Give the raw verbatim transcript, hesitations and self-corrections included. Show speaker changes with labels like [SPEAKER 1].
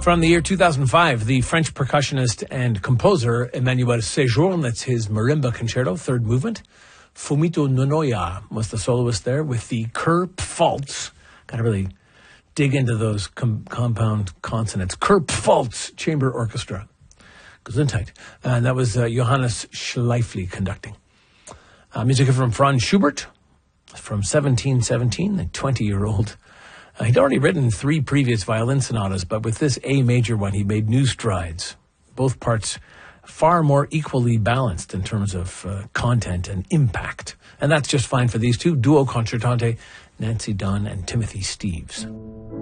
[SPEAKER 1] From the year two thousand five, the French percussionist and composer Emmanuel Sejourne, that's his marimba concerto, third movement. Fumito Nonoya was the soloist there with the Kurpfalz. Got to really dig into those com- compound consonants. Kurpfalz Chamber Orchestra. Gesundheit. And that was uh, Johannes Schleifli conducting. Uh, music from Franz Schubert from seventeen seventeen, a twenty-year-old. Uh, he'd already written three previous violin sonatas, but with this A major one, he made new strides. Both parts far more equally balanced in terms of uh, content and impact. And that's just fine for these two, duo concertante, Nancy Dunn and Timothy Steeves.